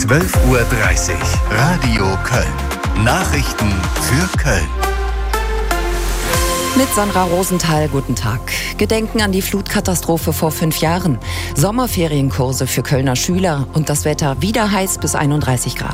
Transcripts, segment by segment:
12:30 Uhr. Radio Köln. Nachrichten für Köln. Mit Sandra Rosenthal, guten Tag. Gedenken an die Flutkatastrophe vor 5 Jahren. Sommerferienkurse für Kölner Schüler und das Wetter wieder heiß bis 31 Grad.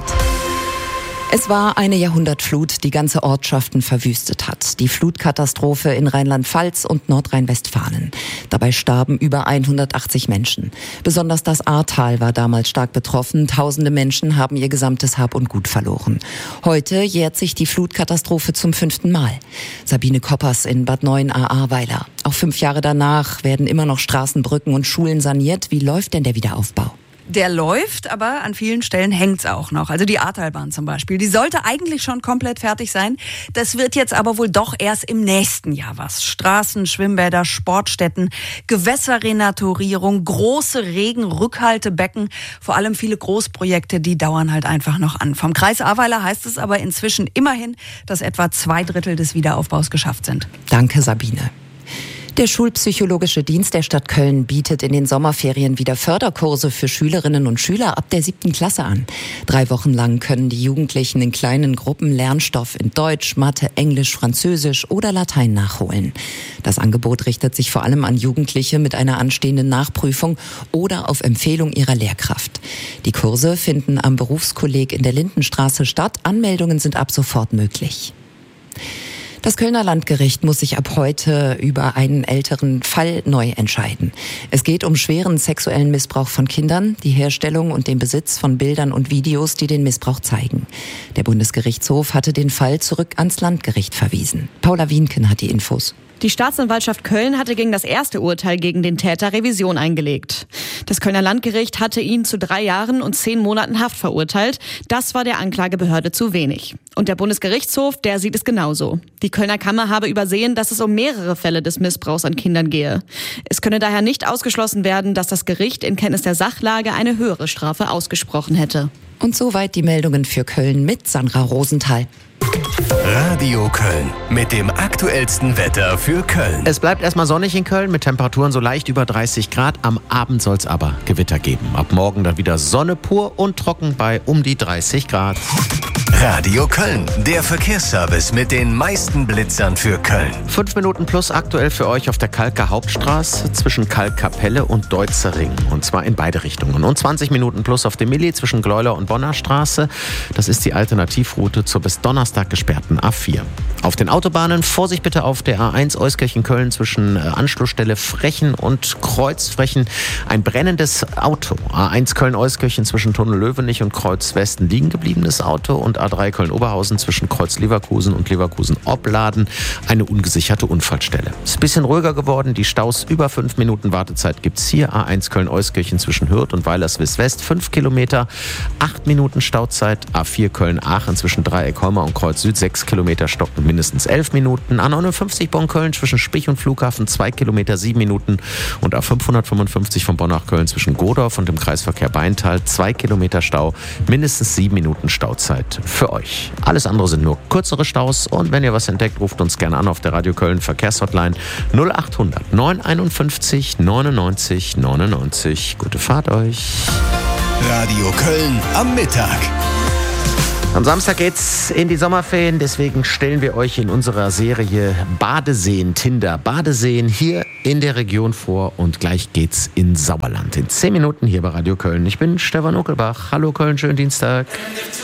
Es war eine Jahrhundertflut, die ganze Ortschaften verwüstet hat. Die Flutkatastrophe in Rheinland-Pfalz und Nordrhein-Westfalen. Dabei starben über 180 Menschen. Besonders das Ahrtal war damals stark betroffen. Tausende Menschen haben ihr gesamtes Hab und Gut verloren. Heute jährt sich die Flutkatastrophe zum 5. Mal. Sabine Koppers in Bad Neuenahr-Ahrweiler. Auch 5 Jahre danach werden immer noch Straßen, Brücken und Schulen saniert. Wie läuft denn der Wiederaufbau? Der läuft, aber an vielen Stellen hängt's auch noch. Also die Ahrtalbahn zum Beispiel, die sollte eigentlich schon komplett fertig sein. Das wird jetzt aber wohl doch erst im nächsten Jahr was. Straßen, Schwimmbäder, Sportstätten, Gewässerrenaturierung, große Regenrückhaltebecken, vor allem viele Großprojekte, die dauern halt einfach noch an. Vom Kreis Ahrweiler heißt es aber inzwischen immerhin, dass etwa 2/3 des Wiederaufbaus geschafft sind. Danke, Sabine. Der Schulpsychologische Dienst der Stadt Köln bietet in den Sommerferien wieder Förderkurse für Schülerinnen und Schüler ab der 7. Klasse an. 3 Wochen lang können die Jugendlichen in kleinen Gruppen Lernstoff in Deutsch, Mathe, Englisch, Französisch oder Latein nachholen. Das Angebot richtet sich vor allem an Jugendliche mit einer anstehenden Nachprüfung oder auf Empfehlung ihrer Lehrkraft. Die Kurse finden am Berufskolleg in der Lindenstraße statt. Anmeldungen sind ab sofort möglich. Das Kölner Landgericht muss sich ab heute über einen älteren Fall neu entscheiden. Es geht um schweren sexuellen Missbrauch von Kindern, die Herstellung und den Besitz von Bildern und Videos, die den Missbrauch zeigen. Der Bundesgerichtshof hatte den Fall zurück ans Landgericht verwiesen. Paula Wienken hat die Infos. Die Staatsanwaltschaft Köln hatte gegen das erste Urteil gegen den Täter Revision eingelegt. Das Kölner Landgericht hatte ihn zu 3 Jahren und 10 Monaten Haft verurteilt. Das war der Anklagebehörde zu wenig. Und der Bundesgerichtshof, der sieht es genauso. Die Kölner Kammer habe übersehen, dass es um mehrere Fälle des Missbrauchs an Kindern gehe. Es könne daher nicht ausgeschlossen werden, dass das Gericht in Kenntnis der Sachlage eine höhere Strafe ausgesprochen hätte. Und soweit die Meldungen für Köln mit Sandra Rosenthal. Radio Köln mit dem aktuellsten Wetter für Köln. Es bleibt erstmal sonnig in Köln mit Temperaturen so leicht über 30 Grad. Am Abend soll es aber Gewitter geben. Ab morgen dann wieder Sonne pur und trocken bei um die 30 Grad. Radio Köln, der Verkehrsservice mit den meisten Blitzern für Köln. 5 Minuten plus aktuell für euch auf der Kalker Hauptstraße zwischen Kalkkapelle und Deutzering. Und zwar in beide Richtungen. Und 20 Minuten plus auf dem Milli zwischen Gleuler und Bonner Straße. Das ist die Alternativroute zur bis Donnerstag gesperrten A4. Auf den Autobahnen Vorsicht bitte auf der A1 Euskirchen-Köln zwischen Anschlussstelle Frechen und Kreuz Frechen. Ein brennendes Auto. A1 Köln-Euskirchen zwischen Tunnel Löwenich und Kreuz Westen liegen gebliebenes Auto. Und A3 Köln-Oberhausen zwischen Kreuz Leverkusen und Leverkusen-Opladen eine ungesicherte Unfallstelle. Es ist ein bisschen ruhiger geworden. Die Staus über 5 Minuten Wartezeit gibt es hier. A1 Köln-Euskirchen zwischen Hürth und Weilerswiss-West 5 Kilometer. 8 Minuten Stauzeit. A4 Köln-Aachen zwischen Dreieck-Holmer und Kreuz Süd 6 Kilometer Stock mit mindestens 11 Minuten. A59 Bonn-Köln zwischen Spich und Flughafen 2 Kilometer 7 Minuten. Und A555 von Bonn nach Köln zwischen Godorf und dem Kreisverkehr Beintal 2 Kilometer Stau, mindestens 7 Minuten Stauzeit für euch. Alles andere sind nur kürzere Staus und wenn ihr was entdeckt, ruft uns gerne an auf der Radio Köln Verkehrshotline 0800 951 99 99. Gute Fahrt euch. Radio Köln am Mittag. Am Samstag geht's in die Sommerferien, deswegen stellen wir euch in unserer Serie Badeseen, Badeseen hier in der Region vor und gleich geht's in Sauerland. In 10 Minuten hier bei Radio Köln. Ich bin Stefan Uckelbach. Hallo Köln, schönen Dienstag.